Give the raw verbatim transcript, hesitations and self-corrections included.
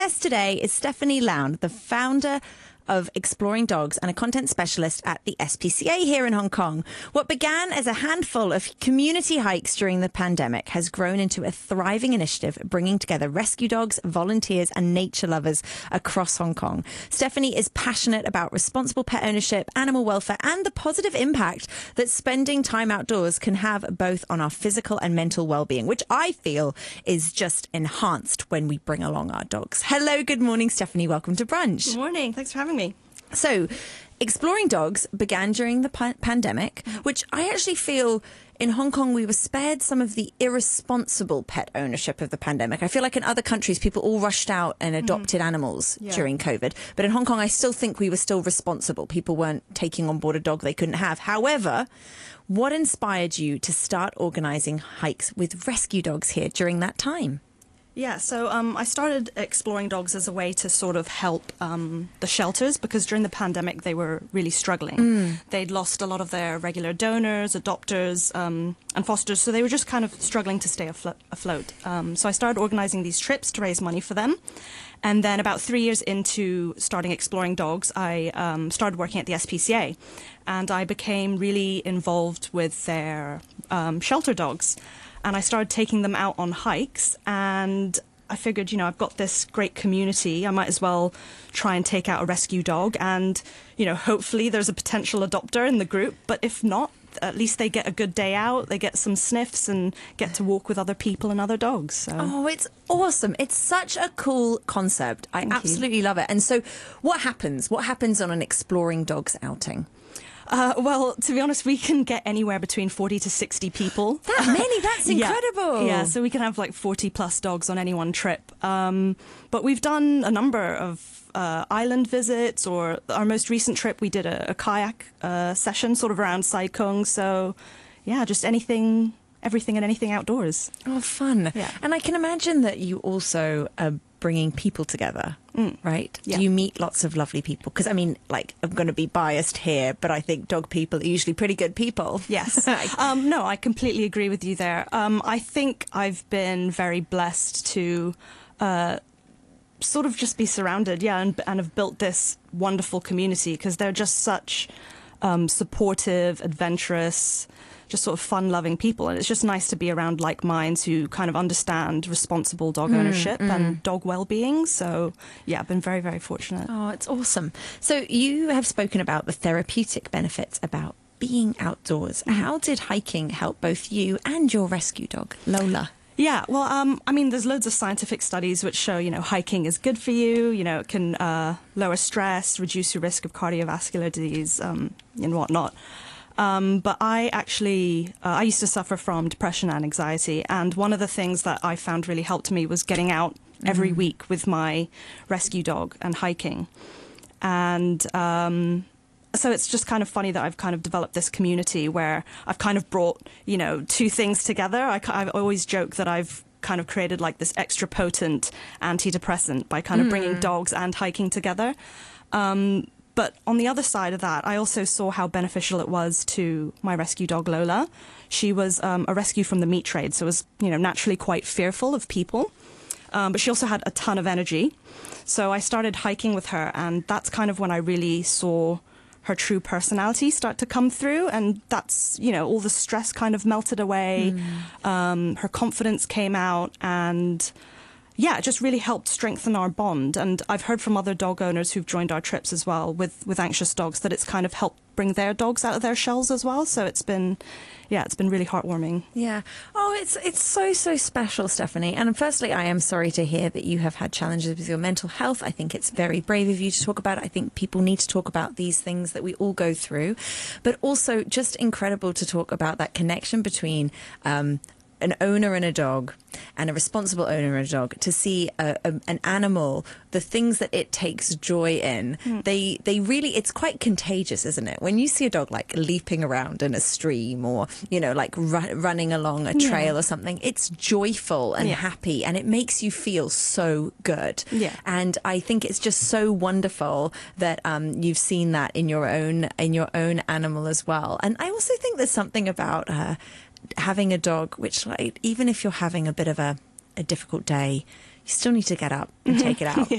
Guest today is Stephanie Lown, the founder of Exploring Dogs and a content specialist at the S P C A here in Hong Kong. What began as a handful of community hikes during the pandemic has grown into a thriving initiative bringing together rescue dogs, volunteers and nature lovers across Hong Kong. Stephanie is passionate about responsible pet ownership, animal welfare and the positive impact that spending time outdoors can have both on our physical and mental well-being, which I feel is just enhanced when we bring along our dogs. Hello, good morning, Stephanie. Welcome to Brunch. Good morning. Thanks for having me. So, Exploring Dogs began during the pa- pandemic, which I actually feel in Hong Kong we were spared some of the irresponsible pet ownership of the pandemic. I feel like in other countries people all rushed out and adopted mm. animals yeah. during COVID. But in Hong Kong I still think we were still responsible. People weren't taking on board a dog they couldn't have. However, what inspired you to start organising hikes with rescue dogs here during that time? Yeah, so um, I started Exploring Dogs as a way to sort of help um, the shelters because during the pandemic they were really struggling. Mm. They'd lost a lot of their regular donors, adopters um, and fosters, so they were just kind of struggling to stay aflo- afloat. Um, so I started organising these trips to raise money for them. And then about three years into starting Exploring Dogs, I um, started working at the S P C A and I became really involved with their um, shelter dogs. And I started taking them out on hikes and I figured, you know, I've got this great community. I might as well try and take out a rescue dog and, you know, hopefully there's a potential adopter in the group. But if not, at least they get a good day out, they get some sniffs and get to walk with other people and other dogs. So. Oh, it's awesome. It's such a cool concept. I Thank absolutely you. love it. And so what happens? What happens on an Exploring Dogs outing? Uh, well, to be honest, we can get anywhere between forty to sixty people. That many? That's incredible. Yeah, yeah, so we can have like forty plus dogs on any one trip. Um, but we've done a number of uh, island visits, or our most recent trip, we did a, a kayak uh, session sort of around Sai Kung. So, yeah, just anything, everything and anything outdoors. Oh, fun. Yeah. And I can imagine that you also are bringing people together, mm. right? Yeah. Do you meet lots of lovely people? Because, I mean, like, I'm going to be biased here, but I think dog people are usually pretty good people. Yes. um, no, I completely agree with you there. Um, I think I've been very blessed to uh, sort of just be surrounded, yeah, and, and have built this wonderful community because they're just such um, supportive, adventurous, just sort of fun-loving people. And it's just nice to be around like minds who kind of understand responsible dog ownership mm, mm. and dog well-being. So, yeah, I've been very, very fortunate. Oh, it's awesome. So you have spoken about the therapeutic benefits about being outdoors. Mm. How did hiking help both you and your rescue dog, Lola? Yeah, well, um, I mean, there's loads of scientific studies which show, you know, hiking is good for you. You know, it can uh, lower stress, reduce your risk of cardiovascular disease um, and whatnot. Um, but I actually, uh, I used to suffer from depression and anxiety. And one of the things that I found really helped me was getting out every mm. week with my rescue dog and hiking. And um, so it's just kind of funny that I've kind of developed this community where I've kind of brought, you know, two things together. I, I always joke that I've kind of created like this extra potent antidepressant by kind of mm. bringing dogs and hiking together. Um, But on the other side of that, I also saw how beneficial it was to my rescue dog, Lola. She was um, a rescue from the meat trade, so was, you know, naturally quite fearful of people. Um, but she also had a ton of energy. So I started hiking with her, and that's kind of when I really saw her true personality start to come through. And that's, you know, all the stress kind of melted away. Mm. Um, her confidence came out, and yeah, it just really helped strengthen our bond. And I've heard from other dog owners who've joined our trips as well with, with anxious dogs that it's kind of helped bring their dogs out of their shells as well. So it's been, yeah, it's been really heartwarming. Yeah. Oh, it's it's so, so special, Stephanie. And firstly, I am sorry to hear that you have had challenges with your mental health. I think it's very brave of you to talk about it. I think people need to talk about these things that we all go through. But also just incredible to talk about that connection between um, an owner and a dog and a responsible owner and a dog, to see a, a, an animal, the things that it takes joy in, mm. they they really, it's quite contagious, isn't it? When you see a dog like leaping around in a stream or, you know, like ru- running along a trail yeah. or something, it's joyful and yeah. happy, and it makes you feel so good. Yeah. And I think it's just so wonderful that um, you've seen that in your own in your own animal as well. And I also think there's something about uh, having a dog which, like, even if you're having a bit of a, a difficult day, you still need to get up and take it out. Yeah.